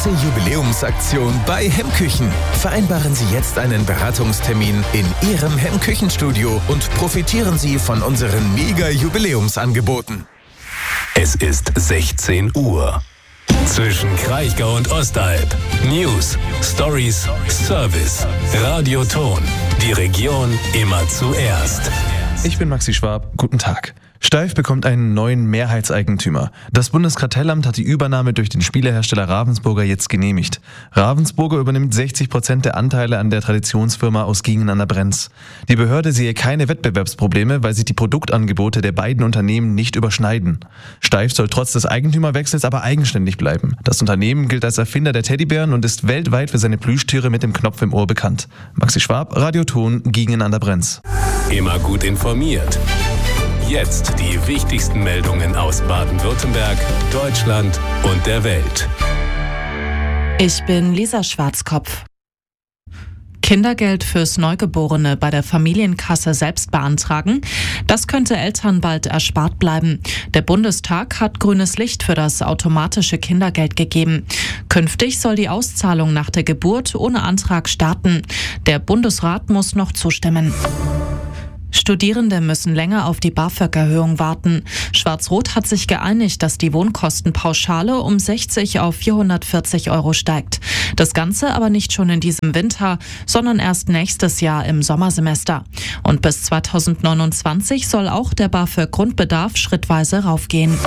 große Jubiläumsaktion bei Hemmküchen. Vereinbaren Sie jetzt einen Beratungstermin in Ihrem Hemmküchenstudio und profitieren Sie von unseren Mega-Jubiläumsangeboten. Es ist 16 Uhr. Zwischen Kraichgau und Ostalb. News, Stories, Service. Radio Ton. Die Region immer zuerst. Ich bin Maxi Schwab. Guten Tag. Steiff bekommt einen neuen Mehrheitseigentümer. Das Bundeskartellamt hat die Übernahme durch den Spielehersteller Ravensburger jetzt genehmigt. Ravensburger übernimmt 60% der Anteile an der Traditionsfirma aus Giengen an der Brenz. Die Behörde sehe keine Wettbewerbsprobleme, weil sich die Produktangebote der beiden Unternehmen nicht überschneiden. Steiff soll trotz des Eigentümerwechsels aber eigenständig bleiben. Das Unternehmen gilt als Erfinder der Teddybären und ist weltweit für seine Plüschtiere mit dem Knopf im Ohr bekannt. Maxi Schwab, Radio Ton, Giengen an der Brenz. Immer gut informiert. Jetzt die wichtigsten Meldungen aus Baden-Württemberg, Deutschland und der Welt. Ich bin Lisa Schwarzkopf. Kindergeld fürs Neugeborene bei der Familienkasse selbst beantragen, das könnte Eltern bald erspart bleiben. Der Bundestag hat grünes Licht für das automatische Kindergeld gegeben. Künftig soll die Auszahlung nach der Geburt ohne Antrag starten. Der Bundesrat muss noch zustimmen. Studierende müssen länger auf die BAföG-Erhöhung warten. Schwarz-Rot hat sich geeinigt, dass die Wohnkostenpauschale um 60 auf 440 € steigt. Das Ganze aber nicht schon in diesem Winter, sondern erst nächstes Jahr im Sommersemester. Und bis 2029 soll auch der BAföG-Grundbedarf schrittweise raufgehen.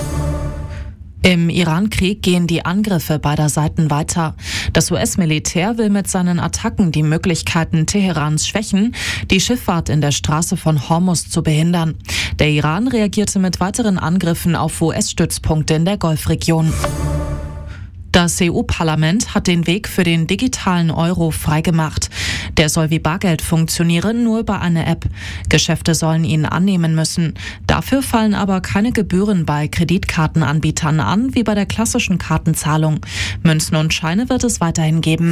Im Iran-Krieg gehen die Angriffe beider Seiten weiter. Das US-Militär will mit seinen Attacken die Möglichkeiten Teherans schwächen, die Schifffahrt in der Straße von Hormuz zu behindern. Der Iran reagierte mit weiteren Angriffen auf US-Stützpunkte in der Golfregion. Das EU-Parlament hat den Weg für den digitalen Euro freigemacht. Der soll wie Bargeld funktionieren, nur über eine App. Geschäfte sollen ihn annehmen müssen. Dafür fallen aber keine Gebühren bei Kreditkartenanbietern an, wie bei der klassischen Kartenzahlung. Münzen und Scheine wird es weiterhin geben.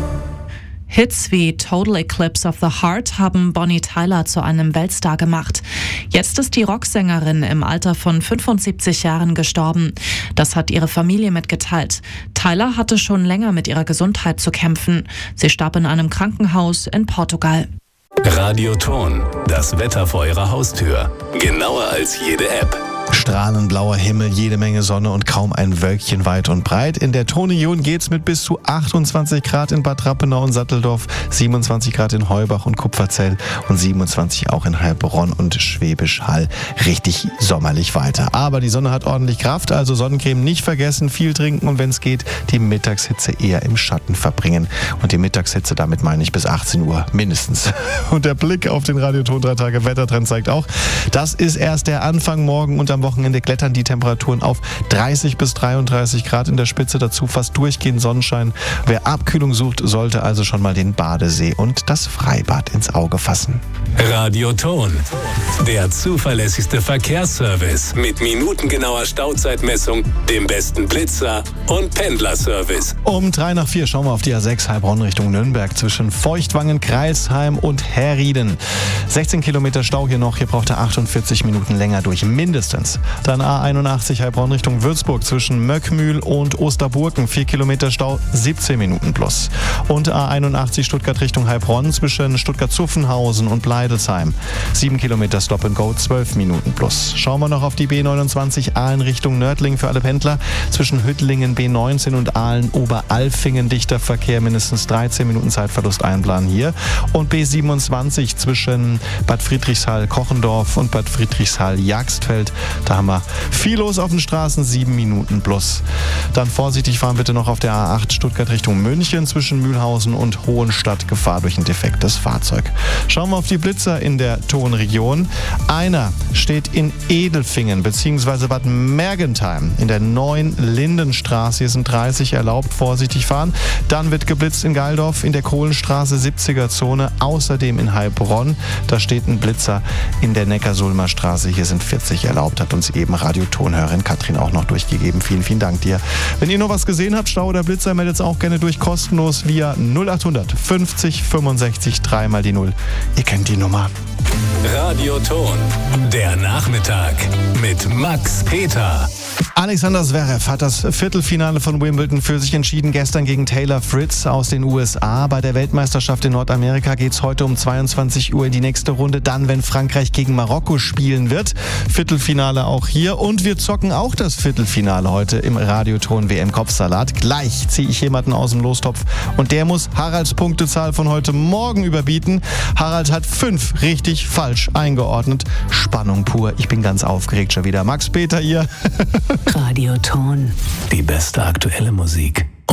Hits wie Total Eclipse of the Heart haben Bonnie Tyler zu einem Weltstar gemacht. Jetzt ist die Rocksängerin im Alter von 75 Jahren gestorben. Das hat ihre Familie mitgeteilt. Tyler hatte schon länger mit ihrer Gesundheit zu kämpfen. Sie starb in einem Krankenhaus in Portugal. Radio Ton, das Wetter vor Ihrer Haustür. Genauer als jede App. Strahlend blauer Himmel, jede Menge Sonne und kaum ein Wölkchen weit und breit. In der Tonregion geht's mit bis zu 28 Grad in Bad Rappenau und Satteldorf, 27 Grad in Heubach und Kupferzell und 27 auch in Heilbronn und Schwäbisch Hall. Richtig sommerlich weiter. Aber die Sonne hat ordentlich Kraft, also Sonnencreme nicht vergessen, viel trinken und wenn es geht, die Mittagshitze eher im Schatten verbringen. Und die Mittagshitze, damit meine ich bis 18 Uhr mindestens. Und der Blick auf den Radio Ton 3 Tage Wettertrend zeigt auch, das ist erst der Anfang. Morgen und am Wochenende klettern die Temperaturen auf 30 bis 33 Grad in der Spitze, dazu fast durchgehend Sonnenschein. Wer Abkühlung sucht, sollte also schon mal den Badesee und das Freibad ins Auge fassen. Radio Ton, der zuverlässigste Verkehrsservice mit minutengenauer Stauzeitmessung, dem besten Blitzer und Pendlerservice. Um 3:04 schauen wir auf die A6 Heilbronn Richtung Nürnberg zwischen Feuchtwangen, Kreilsheim und Herrieden. 16 Kilometer Stau hier noch, hier braucht er 48 Minuten länger durch, mindestens. Dann A81 Heilbronn Richtung Würzburg zwischen Möckmühl und Osterburgen, 4 Kilometer Stau, 17 Minuten plus. Und A81 Stuttgart Richtung Heilbronn zwischen Stuttgart-Zuffenhausen und Bleidelsheim, 7 Kilometer Stop and Go, 12 Minuten plus. Schauen wir noch auf die B29 Aalen Richtung Nördling für alle Pendler. Zwischen Hüttlingen B19 und Aalen Oberalfingen dichter Verkehr, mindestens 13 Minuten Zeitverlust einplanen hier. Und B27 zwischen Bad Friedrichshall-Kochendorf und Bad Friedrichshall-Jagstfeld. Da haben wir viel los auf den Straßen, 7 Minuten plus. Dann vorsichtig fahren bitte noch auf der A8 Stuttgart Richtung München zwischen Mühlhausen und Hohenstadt. Gefahr durch ein defektes Fahrzeug. Schauen wir auf die Blitzer in der Tonregion. Einer steht in Edelfingen bzw. Bad Mergentheim in der neuen Lindenstraße. Hier sind 30 erlaubt, vorsichtig fahren. Dann wird geblitzt in Geildorf in der Kohlenstraße 70er Zone. Außerdem in Heilbronn. Da steht ein Blitzer in der Neckarsulmer Straße. Hier sind 40 erlaubt, hat uns eben Radiotonhörerin Katrin auch noch durchgegeben. Vielen, vielen Dank dir. Wenn ihr noch was gesehen habt, Stau oder Blitzer, meldet es auch gerne durch, kostenlos via 0800 50 65 3 mal die 0. Ihr kennt die Nummer. Radio Ton, der Nachmittag mit Max Peter. Alexander Zverev hat das Viertelfinale von Wimbledon für sich entschieden, gestern gegen Taylor Fritz aus den USA. Bei der Weltmeisterschaft in Nordamerika geht es heute um 22 Uhr in die nächste Runde, dann, wenn Frankreich gegen Marokko spielen wird. Viertelfinale auch hier und wir zocken auch das Viertelfinale heute im Radioton WM Kopfsalat. Gleich ziehe ich jemanden aus dem Lostopf und der muss Haralds Punktezahl von heute Morgen überbieten. Harald hat 5 richtig falsch eingeordnet. Spannung pur. Ich bin ganz aufgeregt schon wieder. Max Peter hier. Radioton. Die beste aktuelle Musik.